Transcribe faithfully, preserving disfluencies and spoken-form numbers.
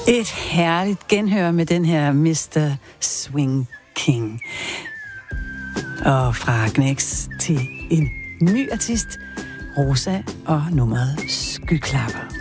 Et herligt genhør med den her mister Swing King. Og fra Knæks til en ny artist, Rosa og nummeret Skyklapper.